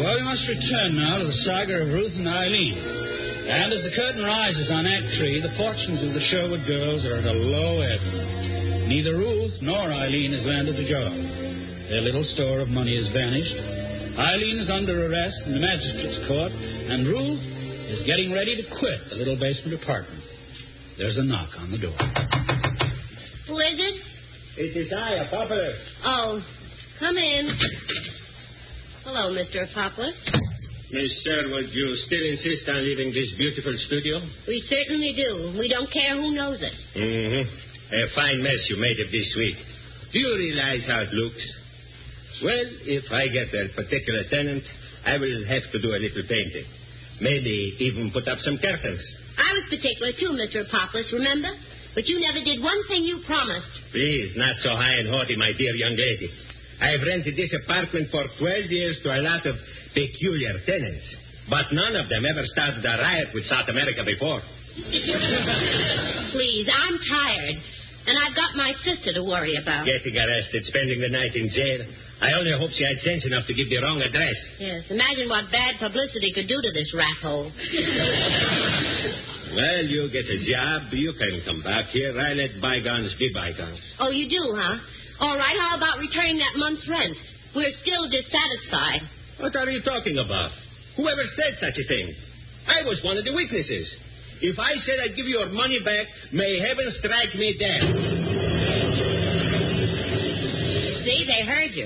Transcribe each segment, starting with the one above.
Well, we must return now to the saga of Ruth and Eileen. And as the curtain rises on Act 3, the fortunes of the Sherwood girls are at a low ebb. Neither Ruth nor Eileen has landed a job. Their little store of money has vanished. Eileen is under arrest in the magistrate's court, and Ruth is getting ready to quit the little basement apartment. There's a knock on the door. Who is it? It is I, Apopolis. Oh, come in. Hello, Mr. Apopolis. Miss Sherwood, you still insist on leaving this beautiful studio? We certainly do. We don't care who knows it. Mm-hmm. A fine mess you made of this week. Do you realize how it looks? Well, if I get a particular tenant, I will have to do a little painting. Maybe even put up some curtains. I was particular, too, Mr. Apopolis, remember? But you never did one thing you promised. Please, not so high and haughty, my dear young lady. I have rented this apartment for 12 years to a lot of peculiar tenants. But none of them ever started a riot with South America before. Please, I'm tired. And I've got my sister to worry about. Getting arrested, spending the night in jail. I only hope she had sense enough to give the wrong address. Yes, imagine what bad publicity could do to this rat hole. Well, you get a job. You can come back here. I let bygones be bygones. Oh, you do, huh? All right, how about returning that month's rent? We're still dissatisfied. What are you talking about? Whoever said such a thing? I was one of the witnesses. If I said I'd give you your money back, may heaven strike me dead. See, they heard you.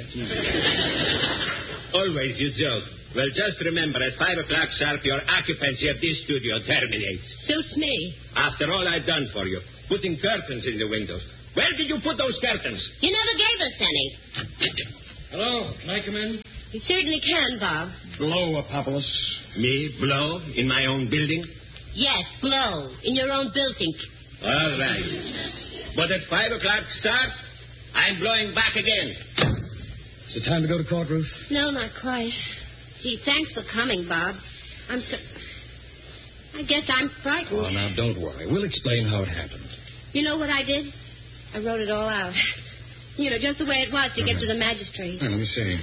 Always you joke. Well, just remember, at 5 o'clock sharp, your occupancy of this studio terminates. Suits me. After all I've done for you, putting curtains in the windows. Where did you put those curtains? You never gave us any. Hello, can I come in? You certainly can, Bob. Blow, Apopolis. Me blow in my own building? Yes, blow. In your own building. All right. But at 5 o'clock sharp, I'm blowing back again. Is it time to go to court, Ruth? No, not quite. Gee, thanks for coming, Bob. I guess I'm frightened. Oh, now, don't worry. We'll explain how it happened. You know what I did? I wrote it all out. You know, just the way it was to get to the magistrate. Let me see.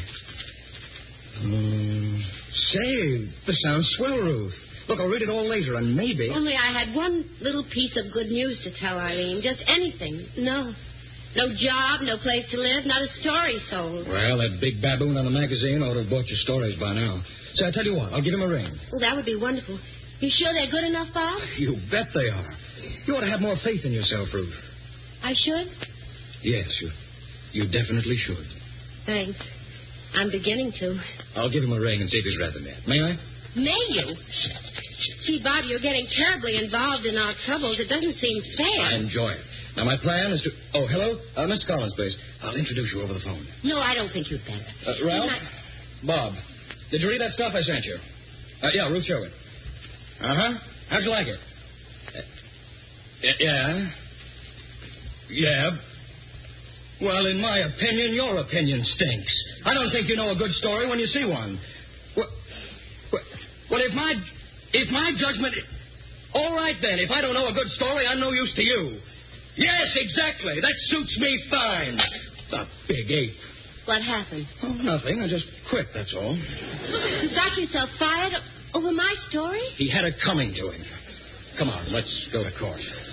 Say, this sounds swell, Ruth. Look, I'll read it all later, and maybe... Only I had one little piece of good news to tell Eileen. Just anything. No job, no place to live, not a story sold. Well, that big baboon on the magazine ought to have bought your stories by now. So I tell you what, I'll give him a ring. Well, that would be wonderful. You sure they're good enough, Bob? You bet they are. You ought to have more faith in yourself, Ruth. I should? Yes, you definitely should. Thanks. I'm beginning to. I'll give him a ring and see if he's rather net. May I? May you? Gee, Bob, you're getting terribly involved in our troubles. It doesn't seem fair. I enjoy it. Now, my plan is to... Oh, hello? Mr. Collins, please. I'll introduce you over the phone. No, I don't think you'd better. Ralph? Bob, did you read that stuff I sent you? Yeah, Ruth Sherwood. Uh-huh. How'd you like it? Yeah. Yeah. Well, in my opinion, your opinion stinks. I don't think you know a good story when you see one. Well, if my judgment... All right, then. If I don't know a good story, I'm no use to you. Yes, exactly. That suits me fine. The big ape. What happened? Oh, nothing. I just quit, that's all. You got yourself fired over my story? He had it coming to him. Come on, let's go to court.